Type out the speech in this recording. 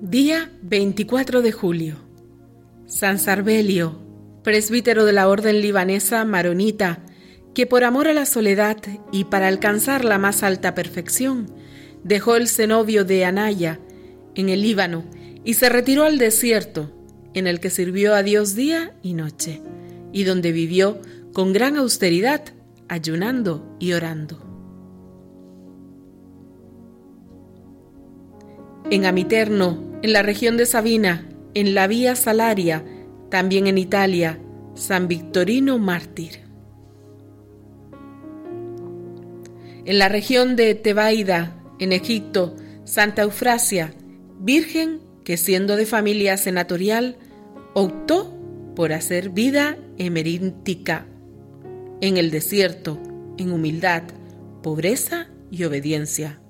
Día 24 de julio. San Sarbelio, presbítero de la orden libanesa maronita, que por amor a la soledad y para alcanzar la más alta perfección, dejó el cenobio de Anaya en el Líbano y se retiró al desierto, en el que sirvió a Dios día y noche, y donde vivió con gran austeridad, ayunando y orando. En Amiterno, en la región de Sabina, en la Vía Salaria, también en Italia, San Victorino mártir. En la región de Tebaida, en Egipto, Santa Eufrasia, virgen que siendo de familia senatorial, optó por hacer vida emeríntica en el desierto, en humildad, pobreza y obediencia.